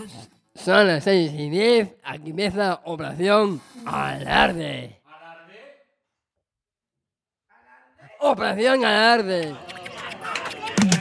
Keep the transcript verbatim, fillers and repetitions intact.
Son las seis y diez, aquí empieza Operación Alarde. ¿Alarde? Operación Alarde.